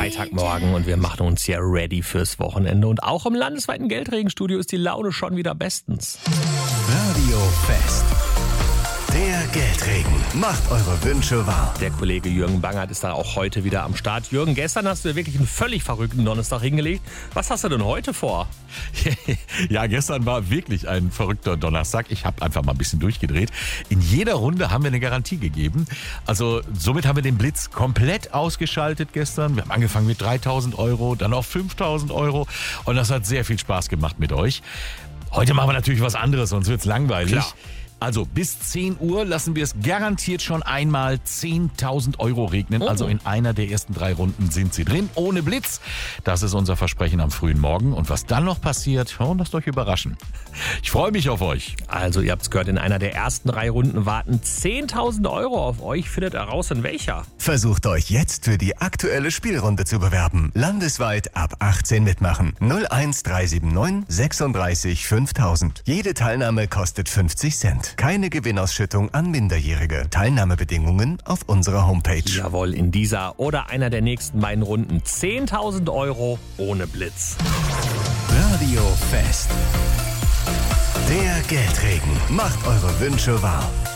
Freitagmorgen und wir machen uns hier ready fürs Wochenende. Und auch im landesweiten Geldregenstudio ist die Laune schon wieder bestens. Radio Fest. Der Geldregen macht eure Wünsche wahr. Der Kollege Jürgen Bangert ist da auch heute wieder am Start. Jürgen, gestern hast du dir wirklich einen völlig verrückten Donnerstag hingelegt. Was hast du denn heute vor? Ja, gestern war wirklich ein verrückter Donnerstag. Ich habe einfach mal ein bisschen durchgedreht. In jeder Runde haben wir eine Garantie gegeben. Also somit haben wir den Blitz komplett ausgeschaltet gestern. Wir haben angefangen mit 3.000 Euro, dann auf 5.000 Euro. Und das hat sehr viel Spaß gemacht mit euch. Heute machen wir natürlich was anderes, sonst wird's langweilig. Klar. Also bis 10 Uhr lassen wir es garantiert schon einmal 10.000 Euro regnen. Also in einer der ersten 3 Runden sind sie drin, ohne Blitz. Das ist unser Versprechen am frühen Morgen. Und was dann noch passiert, lasst euch überraschen. Ich freue mich auf euch. Also ihr habt es gehört, in einer der ersten 3 Runden warten 10.000 Euro auf euch. Findet heraus, in welcher. Versucht euch jetzt für die aktuelle Spielrunde zu bewerben. Landesweit ab 18 mitmachen. 01379 36 5000. Jede Teilnahme kostet 50 Cent. Keine Gewinnausschüttung an Minderjährige. Teilnahmebedingungen auf unserer Homepage. Jawohl, in dieser oder einer der nächsten beiden Runden 10.000 Euro ohne Blitz. Radio Fest. Der Geldregen macht eure Wünsche wahr.